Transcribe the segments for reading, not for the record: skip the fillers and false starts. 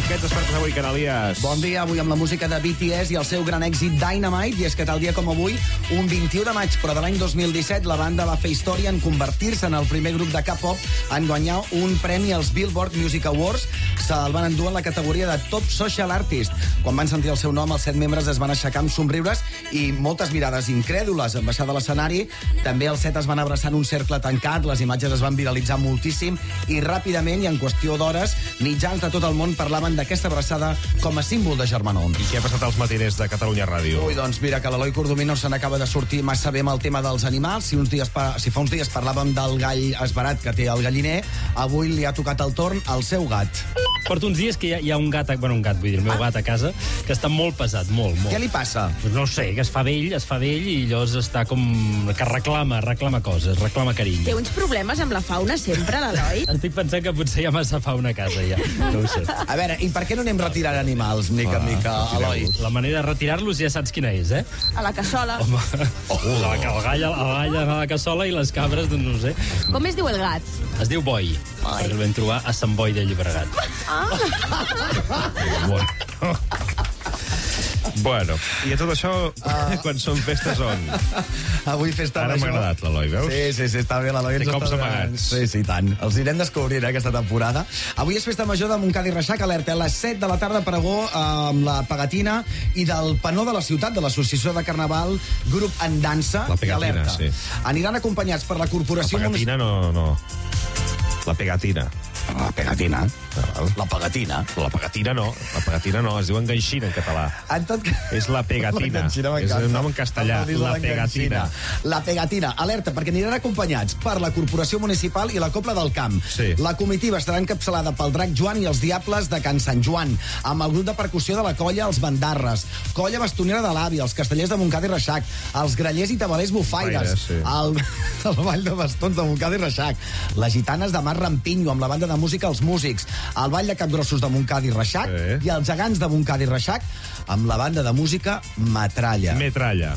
què ens despertes avui, Canalies? Bon dia, avui amb la música de BTS i el seu gran èxit Dynamite, i és que tal dia com avui, un 21 de maig, però de l'any 2017, la banda va fer història en convertir-se en el primer grup de K-pop en guanyar un premi als Billboard Music Awards. Se'l van endur en la categoria de Top Social Artist. Quan van sentir el seu nom, els 7 membres es van aixecar amb somriures i moltes mirades incrèdules en baixar de l'escenari. També els 7 es van abraçar en un cercle tancat, les imatges es van viralitzar moltíssim i ràpidament, i en qüestió d'hores, mitjans de tot el món parlaven d'aquesta abraçada com a símbol de germanor. I què ha passat als matiners de Catalunya Ràdio? Ui, doncs mira, que l'Eloi Cordomí no se n'acaba de sortir massa bé amb el tema dels animals. Si fa uns dies parlàvem del gall esbarat que té el galliner, avui li ha tocat el torn al seu gat. Porto uns dies que hi ha un gat, vull dir, el meu gat a casa, que està molt pesat, molt. Què li passa? No sé, que es fa vell i llavors està com... que reclama coses, reclama carinyo. Té uns problemes amb la fauna sempre, l'Eloi? Estic pensant que potser hi ha massa fauna a casa, ja. No ho sé. A veure, i per què no anem retirant animals, mica en mica, Eloi? La manera de retirar-los ja saps quina és, eh? A la cassola. Home, el gall a la cassola i les cabres, doncs no ho sé. Com es diu el gat? Es diu Boi, perquè el vam trobar a Sant Boi de Llobregat. Bueno, i a tot això, quan són festes on? Avui festa Ara major. m'ha agradat l'Eloi, veus? Sí, està bé, l'Eloi. Té cops amagats. Sí, tant. Els irem descobrint aquesta temporada. Avui és festa major de Montcada i Reixac, alerta. A les 7 de la tarda, pregó amb la Pegatina i del Penó de la Ciutat, de l'Associació de Carnaval, grup en dansa. La Pegatina, alerta. sí. Aniran acompanyats per la La Corporació... pegatina no. La pegatina. La Pegatina. La Pegatina. La pegatina no, es diu enganxina en català. En tot cas... És la pegatina. És un nom en castellà. La pegatina. La Pegatina. Alerta, perquè aniran acompanyats per la Corporació Municipal i la Cobla del Camp. Sí. La comitiva estarà encapçalada pel Drac Joan i els Diables de Can Sant Joan, amb el grup de percussió de la colla Els Bandarres, colla bastonera de l'Avi, els castellers de Montcada i Reixac, els grallers i tabalers bufaires, Sí. el ball de bastons de Montcada i Reixac, les gitanes de Mar Rampinyo, amb la banda de música Els Músics, el ball de Capgrossos de Montcada i Reixac, Sí. i els gegants de Montcada i Reixac, amb la banda de música Metralla. Metralla.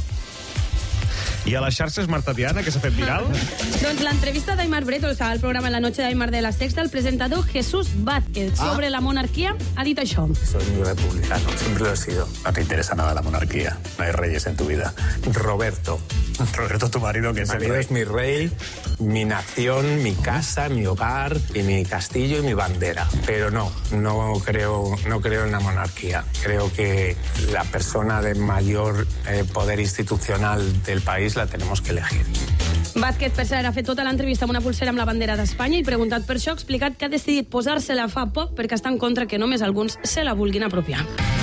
I a les xarxes, Marta Diana, que s'ha fet viral? Doncs l'entrevista d'Aimar Bretos al programa La Noche de Aimar de la Sexta, el presentador Jesús Vázquez sobre la monarquía ha dit això. Soy muy republicano, siempre lo he sido. No te interesa nada la monarquía, no hay reyes en tu vida. Roberto, tu marido, que es el rey. Es mi rey, mi nación, mi casa, mi hogar, y mi castillo y mi bandera. Pero no creo en la monarquía. Creo que la persona de mayor poder institucional del país la tenemos que elegir. Vázquez, per cert, ha fet tota l'entrevista amb una pulsera amb la bandera d'Espanya i preguntat per això ha explicat que ha decidit posar-se-la fa poc perquè està en contra que només alguns se la vulguin apropiar.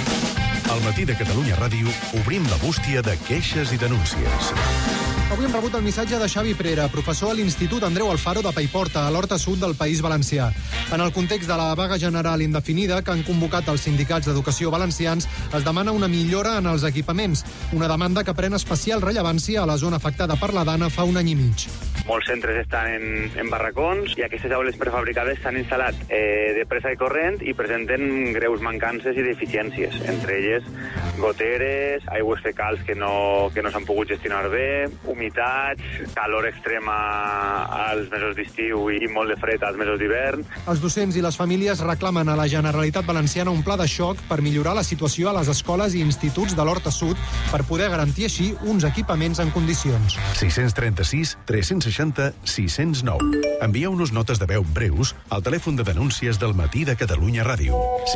Al matí de Catalunya Ràdio obrim la bústia de queixes i denúncies. Avui hem rebut el missatge de Xavi Prera, professor a l'Institut Andreu Alfaro de Paiporta, a l'Horta Sud del País Valencià. En el context de la vaga general indefinida que han convocat els sindicats d'educació valencians, es demana una millora en els equipaments, una demanda que pren especial rellevància a la zona afectada per la Dana fa un any i mig. Molts centres estan en barracons i aquestes aules prefabricades s'han instal·lat de pressa i corrent i presenten greus mancances i deficiències, entre elles goteres, aigües fecals que no s'han pogut gestionar bé, humitats, calor extrema als mesos d'estiu i molt de fred als mesos d'hivern. Els docents i les famílies reclamen a la Generalitat Valenciana un pla de xoc per millorar la situació a les escoles i instituts de l'Horta Sud per poder garantir així uns equipaments en condicions. 636 360 609. Envieu-nos notes de veu breus al telèfon de denúncies del matí de Catalunya Ràdio.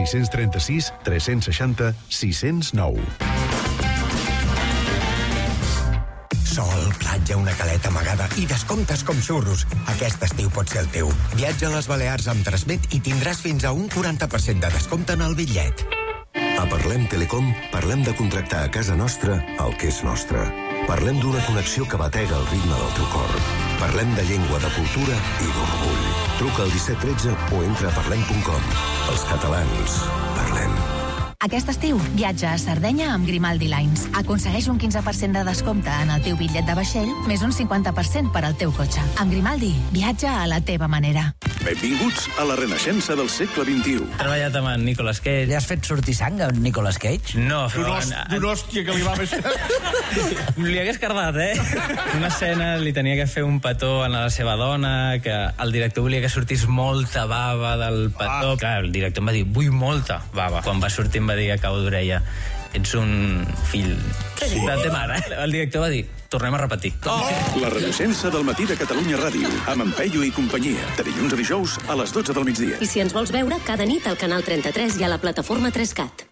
636 360 609. Sol, platja, una caleta amagada i descomptes com xurros. Aquest estiu pot ser el teu. Viatja a les Balears amb Transmet i tindràs fins a un 40% de descompte en el bitllet. A Parlem Telecom parlem de contractar a casa nostra el que és nostre. Parlem d'una connexió que batega el ritme del teu cor. Parlem de llengua, de cultura i d'orgull. Truca al 1713 o entra a parlem.com. Els catalans, parlem. Aquest estiu, viatja a Sardenya amb Grimaldi Lines. Aconsegueix un 15% de descompte en el teu bitllet de vaixell, més un 50% per al teu cotxe. Amb Grimaldi, viatja a la teva manera. Benvinguts a la renaixença del segle XXI. He treballat amb en Nicolas Cage. Li has fet sortir sang a en Nicolas Cage? No, però... D'una hòstia que li va baixar. Li hagués cardat, Una escena li tenia que fer un petó a la seva dona, que el director volia que sortís molta bava del petó. Clar, el director em va dir, vull molta bava. Quan va sortir em va dir a cau d'orella, ets un fill de te mare. El director va dir, tornem a repetir. La renaixença del matí de Catalunya Ràdio, amb en Peyu i companyia, de dilluns a dijous a les 12 del migdia. I si ens vols veure, cada nit al canal 33 i a la plataforma 3CAT.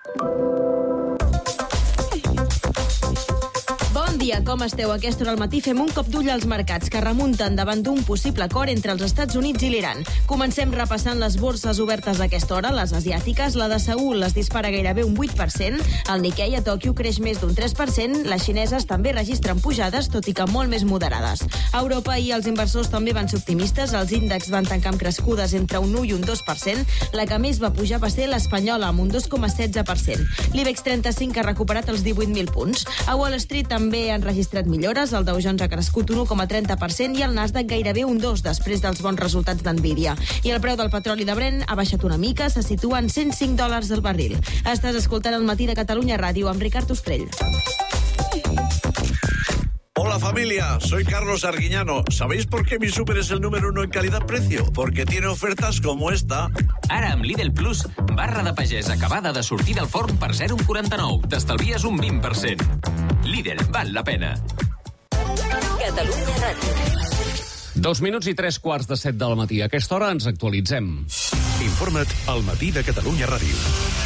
Bon dia, com esteu? A aquesta hora al matí fem un cop d'ull als mercats que remunten davant d'un possible acord entre els Estats Units i l'Iran. Comencem repassant les borses obertes a aquesta hora, les asiàtiques. La de Seül les dispara gairebé un 8%, el Nikkei a Tòquio creix més d'un 3%, les xineses també registren pujades, tot i que molt més moderades. A Europa i els inversors també van ser optimistes, els índexs van tancar amb crescudes entre un 1 i un 2%, la que més va pujar va ser l'espanyola, amb un 2,16%. L'IBEX 35 ha recuperat els 18.000 punts. A Wall Street també han registrat millores, el Dow Jones ha crescut un 1,30% i el Nasdaq gairebé un 2% després dels bons resultats d'Nvidia. I el preu del petroli de Brent ha baixat una mica, se situa en $105 el barril. Estàs escoltant el matí de Catalunya Ràdio amb Ricard Ostrell. Hola familia, soy Carlos Arguiñano. ¿Sabéis por qué mi súper es el número 1 en calidad-precio? Porque tiene ofertas como esta. Ara amb Lidl Plus, barra de pagès acabada de sortir del forn per 0,49. T'estalvies un 20%. Lidl, val la pena. Catalunya Ràdio. 2 minuts i 3:15 del matí. A aquesta hora ens actualitzem. Informa't al matí de Catalunya Ràdio.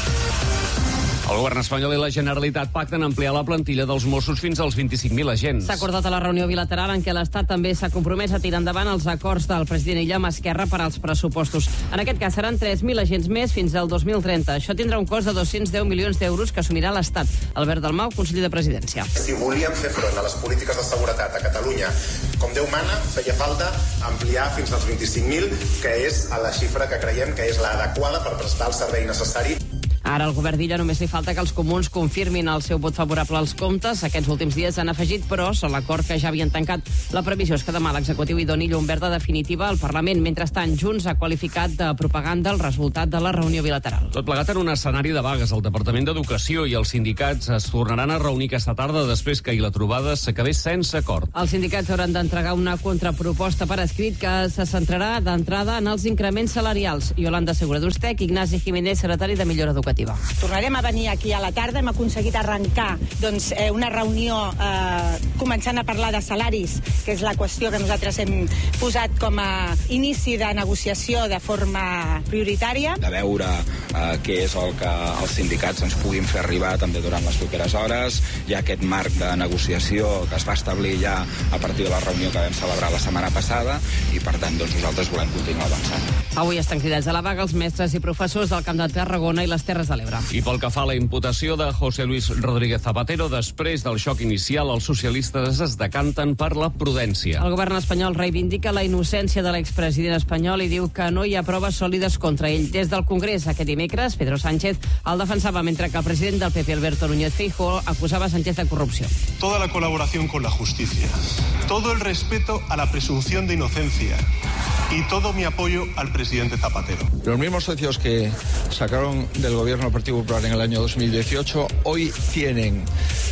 El govern espanyol i la Generalitat pacten ampliar la plantilla dels Mossos fins als 25.000 agents. S'ha acordat a la reunió bilateral en què l'Estat també s'ha compromès a tirar endavant els acords del president Illa amb Esquerra per als pressupostos. En aquest cas seran 3.000 agents més fins al 2030. Això tindrà un cost de 210 milions d'euros que assumirà l'Estat. Albert Dalmau, conseller de Presidència. Si volíem fer front a les polítiques de seguretat a Catalunya, com Déu mana, feia falta ampliar fins als 25.000, que és la xifra que creiem que és l'adequada per prestar el servei necessari. Ara al govern d'Illa només li falta que els comuns confirmin el seu vot favorable als comptes. Aquests últims dies han afegit, però, a l'acord que ja havien tancat. La previsió és que demà l'executiu hi doni llum verda definitiva al Parlament. Mentrestant, Junts ha qualificat de propaganda el resultat de la reunió bilateral. Tot plegat en un escenari de vagues. El Departament d'Educació i els sindicats es tornaran a reunir aquesta tarda després que ahir la trobada s'acabés sense acord. Els sindicats hauran d'entregar una contraproposta per escrit que se centrarà d'entrada en els increments salarials. Yolanda Segura-Dustec, Ignasi Jiménez, secretari de Millora Educativa. Tornarem a venir aquí a la tarda. Hem aconseguit arrencar una reunió començant a parlar de salaris, que és la qüestió que nosaltres hem posat com a inici de negociació de forma prioritària. De veure què és el que els sindicats ens puguin fer arribar també durant les properes hores. Hi ha aquest marc de negociació que es va establir ja a partir de la reunió que vam celebrar la setmana passada i, per tant, nosaltres volem continuar avançant. Avui estan cridats a la vaga els mestres i professors del Camp de Tarragona i les Terres de l'Ebre. I pel que fa a la imputació de José Luis Rodríguez Zapatero, després del xoc inicial, els socialistes es decanten per la prudència. El govern espanyol reivindica la innocència de l'expresident espanyol i diu que no hi ha proves sòlides contra ell. Des del Congrés, aquest dimecres, Pedro Sánchez el defensava, mentre que el president del PP, Alberto Núñez Feijóo, acusava a Sánchez de corrupció. Toda la colaboración con la justicia, todo el respeto a la presunción de inocencia y todo mi apoyo al presidente Zapatero. Los mismos socios que sacaron del gobierno del Partido Popular en el año 2018 hoy tienen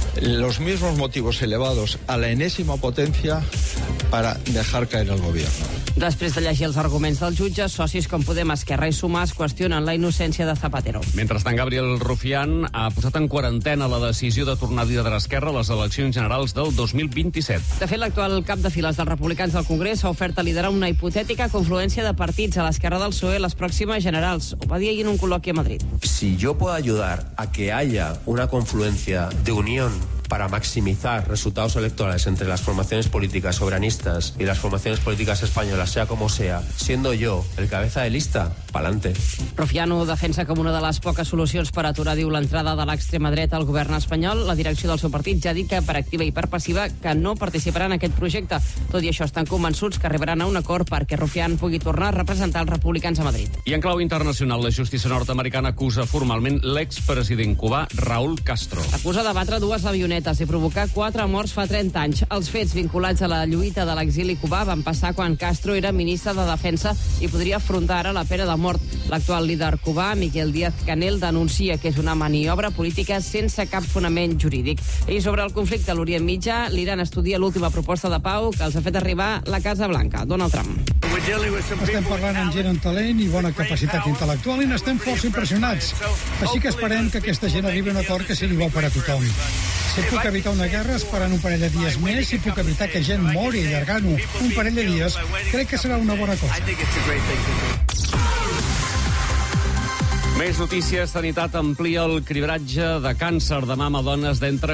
los mismos motivos elevados a la enésima potencia para dejar caer el gobierno. Després de llegir els arguments del jutge, socis com Podem, Esquerra i Sumar es qüestionen la innocència de Zapatero. Mentrestant, Gabriel Rufián ha posat en quarantena la decisió de tornar a liderar Esquerra a les eleccions generals del 2027. De fet, l'actual cap de files dels republicans del Congrés s'ha ofert a liderar una hipotètica confluència de partits a l'esquerra del PSOE a les pròximes generals. Ho va dir ahir en un col·loqui a Madrid. Si yo puedo ayudar a que haya una confluencia de unión para maximizar resultados electorales entre las formaciones políticas soberanistas y las formaciones políticas españolas, sea como sea, siendo yo el cabeza de lista, pa'lante. Rufián ho defensa com una de les poques solucions per aturar, diu, l'entrada de l'extrema dreta al govern espanyol. La direcció del seu partit ja ha dit que per activa i per passiva que no participarà en aquest projecte. Tot i això, estan convençuts que arribaran a un acord perquè Rufián pugui tornar a representar els republicans a Madrid. I en clau internacional, la justícia nord-americana acusa formalment l'expresident cubà Raúl Castro. Acusa de batre 2 avionetes i provocar 4 morts fa 30 anys. Els fets vinculats a la lluita de l'exili cubà van passar quan Castro era ministre de Defensa i podria afrontar ara la pena de mort. L'actual líder cubà, Miguel Díaz-Canel, denuncia que és una maniobra política sense cap fonament jurídic. I sobre el conflicte a l'Orient Mitjà, l'Iran estudia l'última proposta de pau que els ha fet arribar la Casa Blanca, Donald Trump. Estem parlant amb gent amb talent i bona capacitat intel·lectual i n'estem força impressionats. Així que esperem que aquesta gent arribi a un acord que sigui bo per a tothom. Si puc evitar una guerra esperant un parell de dies més, si puc evitar que gent mori allargant-ho un parell de dies, crec que serà una bona cosa. Més notícies. Sanitat amplia el cribratge de càncer de mama a dones d'entre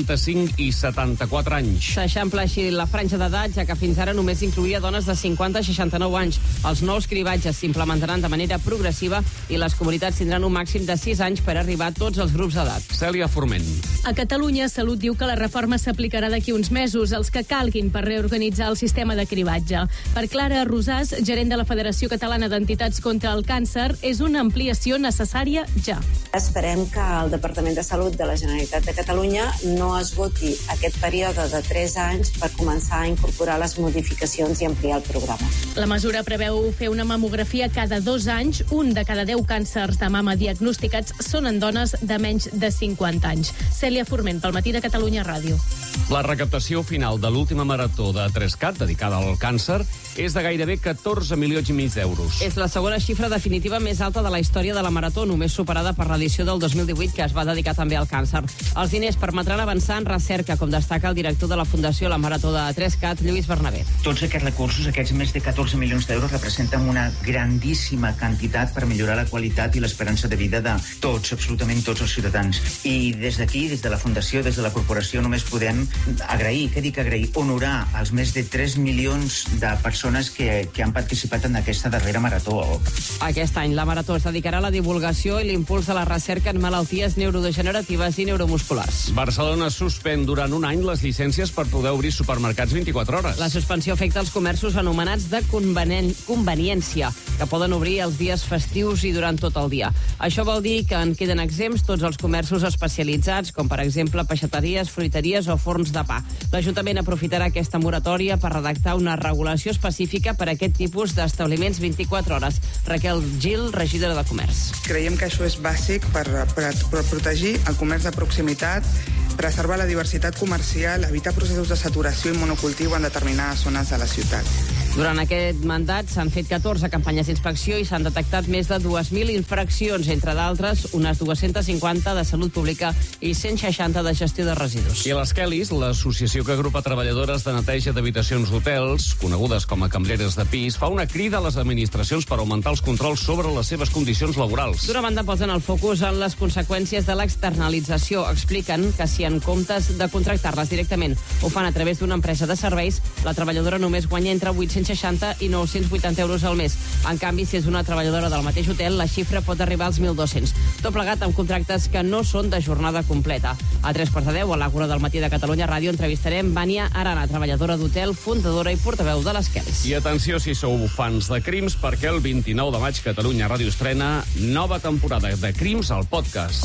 45 i 74 anys. S'eixampla així la franja d'edat, ja que fins ara només incloïa dones de 50 a 69 anys. Els nous cribatges s'implementaran de manera progressiva i les comunitats tindran un màxim de 6 anys per arribar a tots els grups d'edat. Cèlia Forment. A Catalunya, Salut diu que la reforma s'aplicarà d'aquí uns mesos, els que calguin per reorganitzar el sistema de cribatge. Per Clara Rosàs, gerent de la Federació Catalana d'Entitats contra el Càncer, és una ampliació necessària ja. Esperem que el Departament de Salut de la Generalitat de Catalunya no esgoti aquest període de 3 anys per començar a incorporar les modificacions i ampliar el programa. La mesura preveu fer una mamografia cada 2 anys. Un de cada 10 càncers de mama diagnosticats són en dones de menys de 50 anys. Cèlia Forment, pel Matí de Catalunya Ràdio. La recaptació final de l'última marató de 3CAT, dedicada al càncer, és de gairebé 14 milions i mig d'euros. És la segona xifra definitiva més alta de la història de la marató, només superada per l'edició del 2018, que es va dedicar també al càncer. Els diners permetran avançar en recerca, com destaca el director de la Fundació La Marató de 3CAT, Lluís Bernabé. Tots aquests recursos, aquests més de 14 milions d'euros, representen una grandíssima quantitat per millorar la qualitat i l'esperança de vida de tots, absolutament tots els ciutadans. I des d'aquí, des de la Fundació, des de la Corporació, només podem agrair, honorar els més de 3 milions de persones que han participat en aquesta darrera marató. Aquest any la marató es dedicarà a la divulgació i l'impuls de la recerca en malalties neurodegeneratives i neuromusculars. Barcelona suspèn durant un any les llicències per poder obrir supermercats 24 hores. La suspensió afecta els comerços anomenats de conveniència, que poden obrir els dies festius i durant tot el dia. Això vol dir que en queden exempts tots els comerços especialitzats, com per exemple peixateries, fruiteries o forns de pa. L'Ajuntament aprofitarà aquesta moratòria per redactar una regulació específica per a aquest tipus d'establiments 24 hores. Raquel Gil, regidora de Comerç. Creiem que això és bàsic per protegir el comerç de proximitat, preservar la diversitat comercial, evitar processos de saturació i monocultiu en determinades zones de la ciutat. Durant aquest mandat s'han fet 14 campanyes d'inspecció i s'han detectat més de 2.000 infraccions, entre d'altres unes 250 de salut pública i 160 de gestió de residus. I a les Kellys, l'associació que agrupa treballadores de neteja d'habitacions d'hotels, conegudes com a cambreres de pis, fa una crida a les administracions per augmentar els controls sobre les seves condicions laborals. D'una banda, posen el focus en les conseqüències de l'externalització. Expliquen que si en comptes de contractar-les directament ho fan a través d'una empresa de serveis, la treballadora només guanya entre 860 i 980 euros al mes. En canvi, si és una treballadora del mateix hotel, la xifra pot arribar als 1.200. Tot plegat amb contractes que no són de jornada completa. A 3:10, a l'Àgora del Matí de Catalunya Ràdio, entrevistarem Vania Arana, treballadora d'hotel, fundadora i portaveu de les Kellys. I atenció si sou fans de Crims, perquè el 29 de maig Catalunya Ràdio estrena nova temporada de Crims al podcast.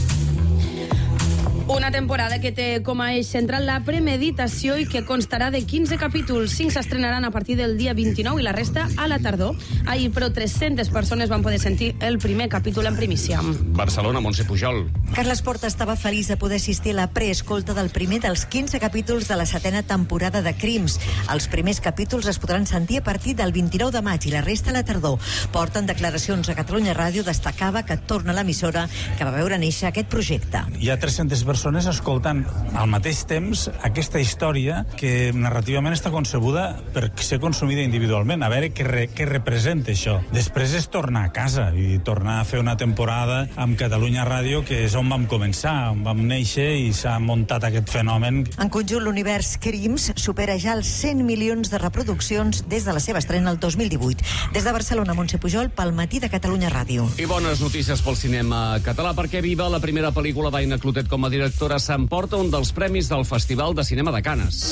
Una temporada que té com a eix central la premeditació i que constarà de 15 capítols. 5 s'estrenaran a partir del dia 29 i la resta a la tardor. Ahir, però, 300 persones van poder sentir el primer capítol en primícia. Barcelona, Montse Pujol. Carles Porta estava feliç de poder assistir a la preescolta del primer dels 15 capítols de la 7a temporada de Crims. Els primers capítols es podran sentir a partir del 29 de maig i la resta a la tardor. Porta, en declaracions a Catalunya Ràdio, destacava que torna a l'emissora que va veure néixer aquest projecte. Hi ha 300 persones escoltant al mateix temps aquesta història que narrativament està concebuda per ser consumida individualment, a veure què representa això. Després és tornar a casa i tornar a fer una temporada amb Catalunya Ràdio, que és on vam començar, on vam néixer i s'ha muntat aquest fenomen. En conjunt, l'univers Crims supera ja els 100 milions de reproduccions des de la seva estrena el 2018. Des de Barcelona, Montse Pujol, pel Matí de Catalunya Ràdio. I bones notícies pel cinema català, perquè Viva, la primera pel·lícula d'Aina Clotet com a directora, s'emporta un dels premis del Festival de Cinema de Canes.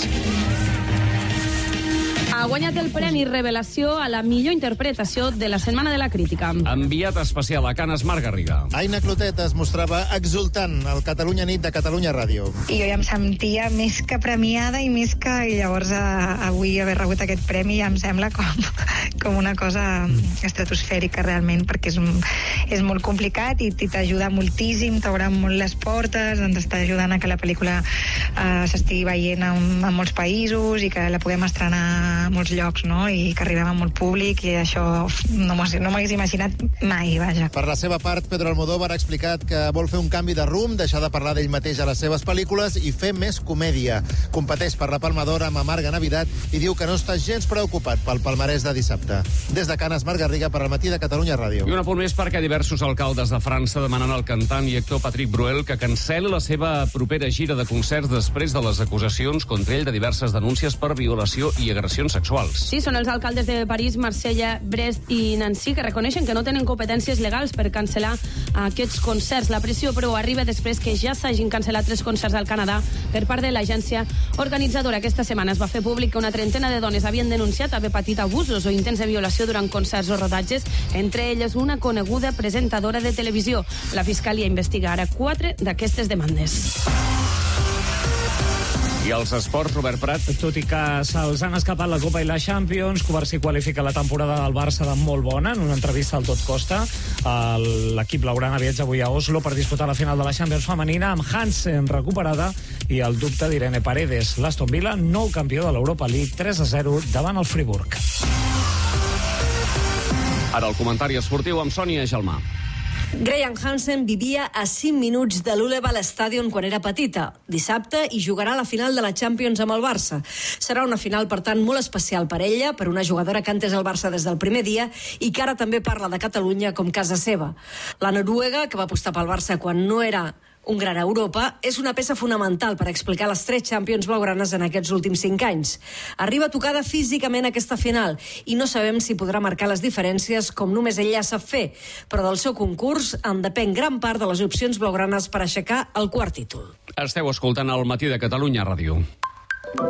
Ha guanyat el Premi Revelació a la millor interpretació de la Setmana de la Crítica. Enviat especial a Canes, Marc Garriga. Aina Clotet es mostrava exultant al Catalunya Nit de Catalunya Ràdio. I jo ja em sentia més que premiada i més que... I llavors avui haver rebut aquest premi ja em sembla com una cosa estratosfèrica realment, perquè és molt complicat i t'ajuda moltíssim, t'obre molt les portes, ens està ajudant a que la pel·lícula s'estigui veient en molts països i que la puguem estrenar a molts llocs, no? I que arribem a molt públic, i això no m'hagués imaginat mai, vaja. Per la seva part, Pedro Almodóvar ha explicat que vol fer un canvi de rumb, deixar de parlar d'ell mateix a les seves pel·lícules i fer més comèdia. Competeix per la Palma d'Or amb Amarga Navidad i diu que no està gens preocupat pel palmarès de dissabte. Des de Canes, Marc Garriga, per al Matí de Catalunya Ràdio. I un apunt més perquè diversos alcaldes de França demanen al cantant i actor Patrick Bruel que cancel·li la seva propera gira de concerts després de les acusacions contra ell de diverses denúncies per violació i agressions sexuals. Sí, són els alcaldes de París, Marsella, Brest i Nancy que reconeixen que no tenen competències legals per cancel·lar aquests concerts. La pressió, però, arriba després que ja s'hagin cancel·lat 3 concerts al Canadà per part de l'agència organitzadora. Aquesta setmana es va fer públic que una trentena de dones havien denunciat haver patit abusos o intents de violació durant concerts o rodatges, entre elles una coneguda presentadora de televisió. La Fiscalia investiga ara 4 d'aquestes demandes. I els esports, Robert Prat. Tot i que se'ls han escapat la Copa i la Champions, Covarsí qualifica la temporada del Barça de molt bona. En una entrevista al Tot Costa, l'equip blaugrana viatja avui a Oslo per disputar la final de la Champions femenina amb Hansen recuperada i el dubte d'Irene Paredes. L'Aston Villa, nou campió de l'Europa League, 3-0 davant el Friburg. Ara el comentari esportiu amb Sònia Gelmà. Graham Hansen vivia a 5 minuts de l'Uleval Stadion quan era petita. Dissabte hi jugarà la final de la Champions amb el Barça. Serà una final, per tant, molt especial per ella, per una jugadora que ha entès el Barça des del primer dia i que ara també parla de Catalunya com casa seva. La noruega, que va apostar pel Barça quan no era un gran Europa, és una peça fonamental per explicar les 3 Champions blaugranes en aquests últims 5 anys. Arriba tocada físicament aquesta final i no sabem si podrà marcar les diferències com només ella sap fer, però del seu concurs en depèn gran part de les opcions blaugranes per aixecar el quart títol. Esteu escoltant el Matí de Catalunya Ràdio.